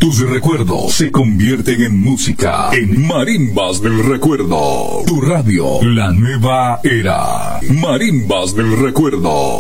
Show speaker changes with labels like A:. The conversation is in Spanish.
A: Tus recuerdos se convierten en música. En Marimbas del Recuerdo. Tu radio, la nueva era. Marimbas del Recuerdo.